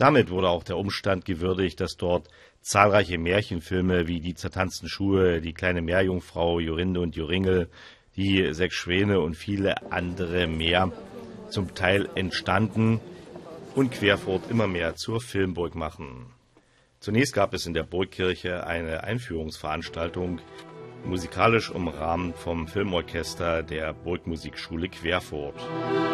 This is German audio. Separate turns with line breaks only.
Damit wurde auch der Umstand gewürdigt, dass dort zahlreiche Märchenfilme wie Die zertanzten Schuhe, Die kleine Meerjungfrau, Jorinde und Joringel, Die sechs Schwäne und viele andere mehr zum Teil entstanden und Querfurt immer mehr zur Filmburg machen. Zunächst gab es in der Burgkirche eine Einführungsveranstaltung, musikalisch umrahmt vom Filmorchester der Burgmusikschule Querfurt.